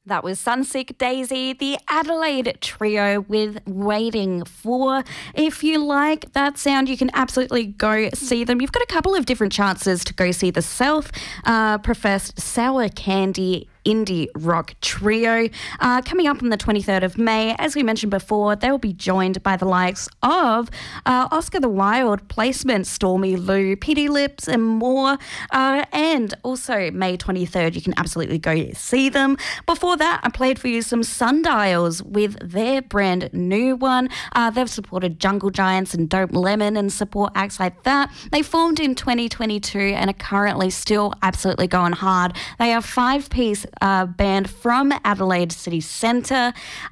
That was Sunsick Daisy, the Adelaide Trio with Waiting For. If you like that sound, you can absolutely go see them. You've got a couple of different chances to go see the self-professed Sour Candy indie rock trio. Coming up on the 23rd of May, as we mentioned before, they will be joined by the likes of Oscar the Wild, Placement, Stormy Lou, Pity Lips and more. And also May 23rd, you can absolutely go see them. Before that, I played for you some Sundials with their brand new one. They've supported Jungle Giants and Dope Lemon and support acts like that. They formed in 2022 and are currently still absolutely going hard. They are a 5-piece band from Adelaide City Centre.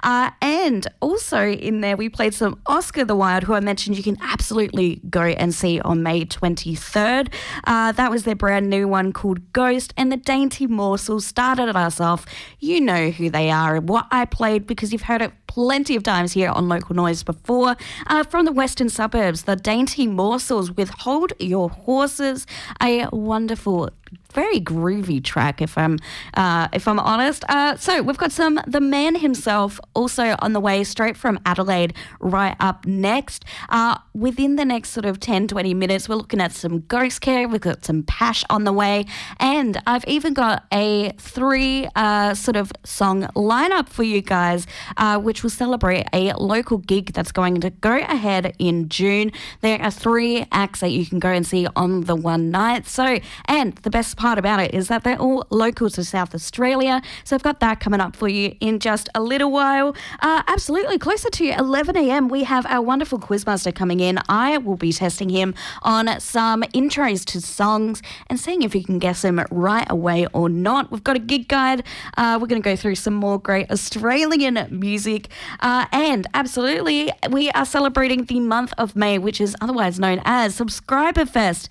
And also in there, we played some Oscar the Wild, who I mentioned you can absolutely go and see on May 23rd. That was their brand new one called Ghost, and the Dainty Morsel started us off. You know who they are and what I played because you've heard it plenty of times here on Local Noise before. From the western suburbs, the Dainty Morsels with Hold Your Horses, a wonderful, very groovy track if I'm honest. So we've got the man himself also on the way straight from Adelaide right up next. Within the next sort of 10-20 minutes, we're looking at some Ghost Care, we've got some Pash on the way, and I've even got a 3 sort of song lineup for you guys, which will celebrate a local gig that's going to go ahead in June. There are 3 acts that you can go and see on the one night. So, and the best part about it is that they're all local to South Australia. So I've got that coming up for you in just a little while. Absolutely, closer to 11 a.m, we have our wonderful quizmaster coming in. I will be testing him on some intros to songs and seeing if he can guess them right away or not. We've got a gig guide. We're going to go through some more great Australian music. And absolutely, we are celebrating the month of May, which is otherwise known as Subscriber Fest.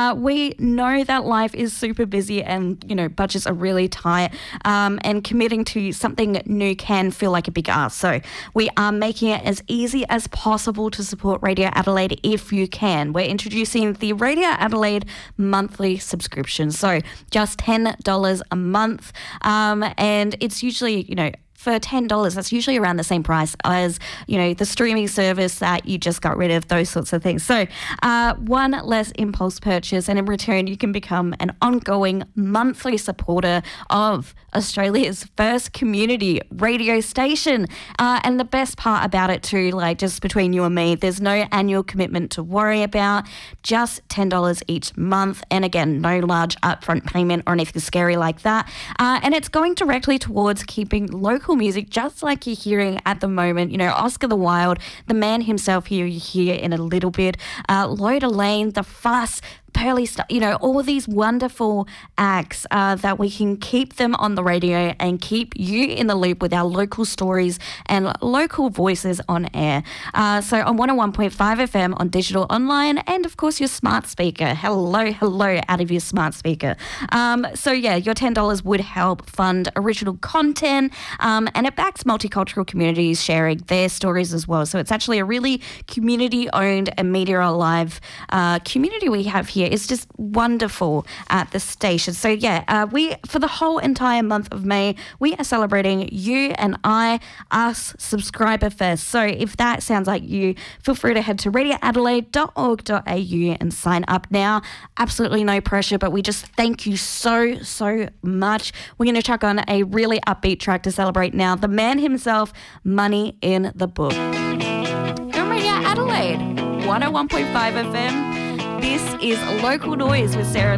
We know that life is super busy and, you know, budgets are really tight, and committing to something new can feel like a big ask. So we are making it as easy as possible to support Radio Adelaide if you can. We're introducing the Radio Adelaide monthly subscription. So just $10 a month. And it's usually, you know, for $10, that's usually around the same price as, you know, the streaming service that you just got rid of, those sorts of things. So one less impulse purchase, and in return, you can become an ongoing monthly supporter of Australia's first community radio station. And the best part about it too, like just between you and me, there's no annual commitment to worry about, just $10 each month. And again, no large upfront payment or anything scary like that. And it's going directly towards keeping local music just like you're hearing at the moment. You know, Oscar the Wild, the man himself here you hear in a little bit, Loda Lane, The Fuss, Pearly Stuff, you know, all these wonderful acts that we can keep them on the radio and keep you in the loop with our local stories and local voices on air. So on 101.5 FM on digital online and of course your smart speaker. Hello out of your smart speaker. So yeah, your $10 would help fund original content, and it backs multicultural communities sharing their stories as well. So it's actually a really community owned and media alive community we have here. It's just wonderful at the station. So yeah, we, for the whole entire month of May, we are celebrating you and I, us, Subscriber Fest. So if that sounds like you, feel free to head to radioadelaide.org.au and sign up now. Absolutely no pressure, but we just thank you so much. We're going to chuck on a really upbeat track to celebrate now. The man himself, Money in the Book. On Radio Adelaide, 101.5 FM. This is Local Noise with Sarah